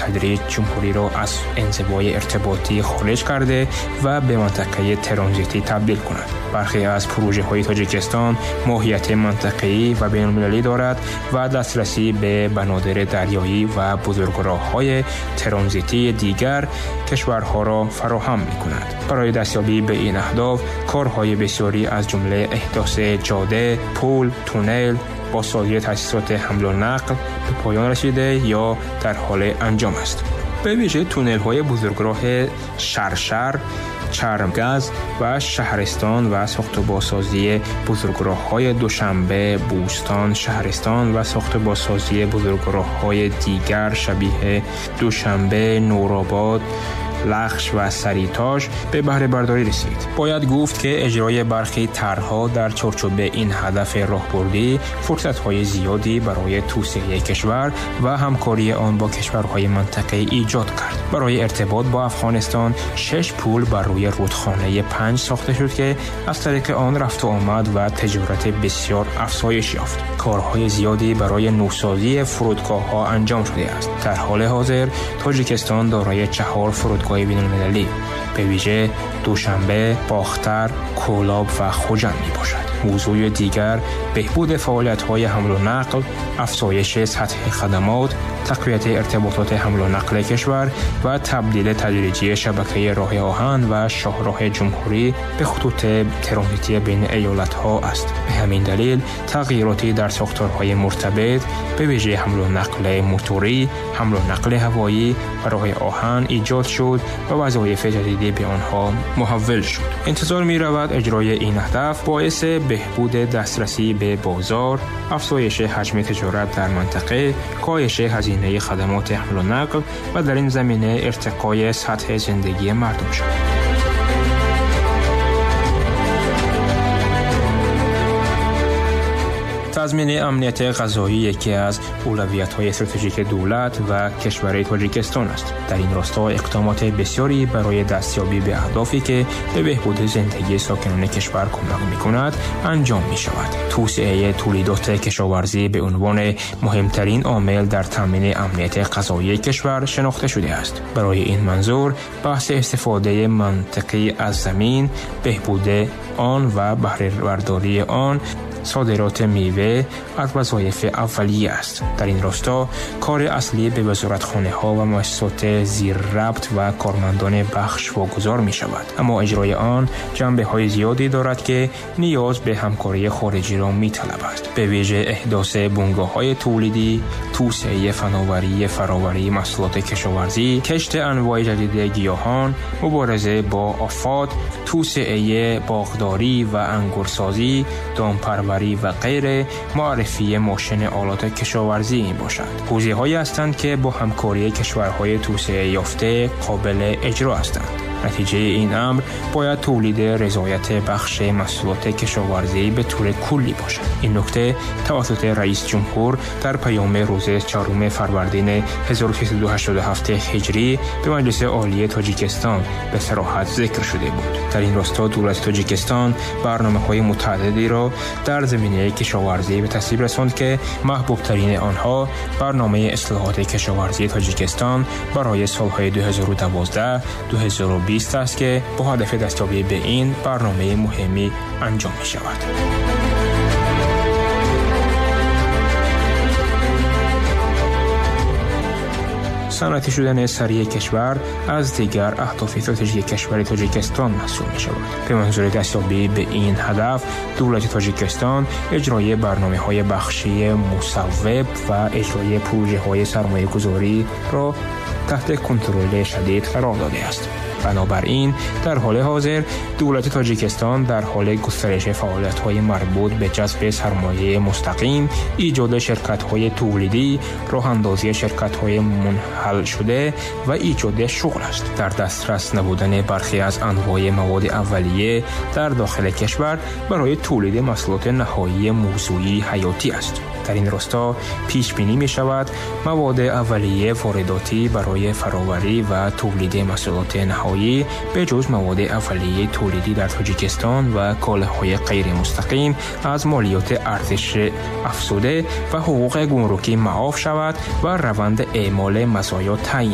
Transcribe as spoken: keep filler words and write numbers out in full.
تدریج جمهوری را از انزوای ارتباطی خارج کرده و به منطقه ترانزیتی تبدیل کند. برخی از پروژه های تاجیکستان ماهیت منطقه‌ای و بین‌المللی دارد و دسترسی به بنادر دریایی و بزرگراه‌های ترانزیتی دیگر کشورها را فراهم می‌کند. برای دستیابی به این اهداف کارهای بسیاری از جمله احداث جاده، پل، تونل با سازی تأسیسات حمل و نقل به پایان رسیده یا در حال انجام است. به ویژه تونل‌های بزرگراه شرشر، چرمگز و شهرستان و ساخت و بازسازی بزرگراه‌های دوشنبه، بوستان، شهرستان و ساخت و بازسازی بزرگراه‌های دیگر شبیه دوشنبه، نورآباد، لخش و سریتاش به بهره برداری رسید. باید گفت که اجرای برخی طرح‌ها در چارچوب این هدف راهبردی فرصت‌های زیادی برای توسعه کشور و همکاری آن با کشورهای منطقه ایجاد کرد. برای ارتباط با افغانستان شش پل بر روی رودخانه پنج ساخته شد که از طریق آن رفت و آمد و تجارت بسیار افزایش یافت. کارهای زیادی برای نوسازی فرودگاه‌ها انجام شده است. در حال حاضر تاجیکستان دارای چهار فرودگاه بین‌المللی به ویژه دوشنبه، باختر، کولاب و خوجند می باشد. موضوع دیگر بهبود فعالیت‌های حمل و نقل، افزایش سطح خدمات، تقویت ارتباطات حمل و نقل کشور و تبدیل تدریجی شبکه راه آهن و شاهراه جمهوری به خطوط ترانزیتی بین ایالت‌ها است. به همین دلیل تغییراتی در ساختارهای مرتبط به ویژه حمل و نقل موتوری، حمل و نقل هوایی و راه آهن ایجاد شد و وظایف جدیدی به آنها محول شد. انتظار می‌رود اجرای این هدف باعث بهبود دسترسی به بازار، افزایش حجم تجارت در منطقه، کاهش هزینه خدمات حمل و نقل و در این زمینه ارتقای سطح زندگی مردم شد. تضمین امنیت غذایی یکی از اولویت‌های استراتژیک دولت و کشور تاجیکستان است. در این راستا اقدامات بسیاری برای دستیابی به اهدافی که به بهبود زندگی ساکنان کشور کمک می‌کند انجام می‌شود. توسعه تولیدات کشاورزی به عنوان مهمترین عامل در تامین امنیت غذایی کشور شناخته شده است. برای این منظور بحث استفاده منطقی از زمین، بهبود آن و بهره برداری آن، صادرات میوه از وظایف اولیه است. در این راستا کار اصلی به وزارتخانه ها و مؤسسات زیر ربط و کارمندان بخش واگذار می شود، اما اجرای آن جنبه های زیادی دارد که نیاز به همکاری خارجی را می طلبد. به ویژه احداث بنگاه های تولیدی، توسعه فناوری فراوری محصولات کشاورزی، کشت انواع جدید گیاهان، مبارزه با آفات، توسعه باغداری و انگورسازی، دامپروری و غیره، معرفی ماشین آلات کشاورزی می باشد. حوزه‌هایی هستند که با همکاری کشورهای توسعه یافته قابل اجرا هستند. نتیجه این امر باید تولید رضایت بخش محصولات کشاورزی به طور کلی باشد. این نکته توسط رئیس جمهور در پیام روز چهارم فروردین هزار و سیصد و هشتاد و هفت هجری به مجلس عالی تاجیکستان به صراحت ذکر شده بود. در این راستا دولت تاجیکستان برنامه‌های متعددی را در زمینه کشاورزی به تصویب رساند که محبوب ترین آنها برنامه اصلاحات کشاورزی تاجیکستان برای سالهای دو هزار و دوازده تا دو هزار و بیست است که با هدف دستیابی به این برنامه مهمی انجام می شود. صنعتی شدن سریع کشور از دیگر اهداف استراتژیک کشور تاجیکستان محسوب می شود. به منظور دستیابی به این هدف دولت تاجیکستان اجرای برنامه‌های بخشی مصوب و اجرای پروژه‌های سرمایه‌گذاری را تحت کنترل شدید قرار داده است. بنابراین در حال حاضر دولت تاجیکستان در حال گسترش فعالیت‌های مربوط به جذب سرمایه مستقیم، ایجاد شرکت‌های تولیدی، راه‌اندازی شرکت‌های منحل شده و ایجاد شغل است. در دسترس نبودن برخی از انواع مواد اولیه در داخل کشور برای تولید محصولات نهایی موضوعی حیاتی است. در این راستا پیش بینی می شود مواد اولیه وارداتی برای فراوری و تولید محصولات نهایی به جز مواد اولیه تولیدی در تاجیکستان و کالاهای غیر مستقیم از مالیات ارزش افزوده و حقوق گمرکی معاف شود و روند اعمال مزایا تعیین